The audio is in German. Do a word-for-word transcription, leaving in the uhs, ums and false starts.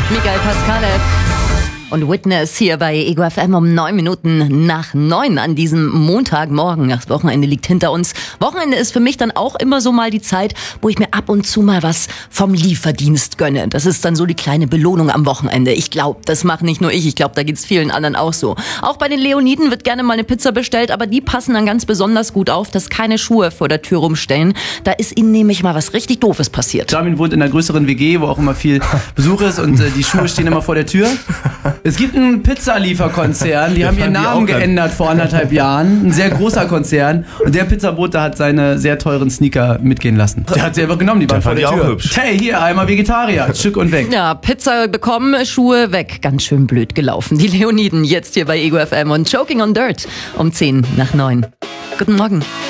Michael Paskalev und Witness hier bei Ego F M um neun Minuten nach neun an diesem Montagmorgen. Das Wochenende liegt hinter uns. Wochenende ist für mich dann auch immer so mal die Zeit, wo ich mir ab und zu mal was vom Lieferdienst gönne. Das ist dann so die kleine Belohnung am Wochenende. Ich glaube, das macht nicht nur ich. Ich glaube, da geht's vielen anderen auch so. Auch bei den Leoniden wird gerne mal eine Pizza bestellt, aber die passen dann ganz besonders gut auf, dass keine Schuhe vor der Tür rumstellen. Da ist ihnen nämlich mal was richtig Doofes passiert. Charmin wohnt in einer größeren W G, wo auch immer viel Besuch ist und äh, die Schuhe stehen immer vor der Tür. Es gibt einen Pizzalieferkonzern, die haben ihren Namen geändert vor anderthalb Jahren. Ein sehr großer Konzern. Und der Pizzabote hat seine sehr teuren Sneaker mitgehen lassen. Der hat sie einfach genommen, die waren vor der Tür. Auch hübsch. Hey, hier, einmal Vegetarier, Stück und weg. Ja, Pizza bekommen, Schuhe weg. Ganz schön blöd gelaufen. Die Leoniden jetzt hier bei Ego F M und Choking on Dirt um zehn nach neun. Guten Morgen.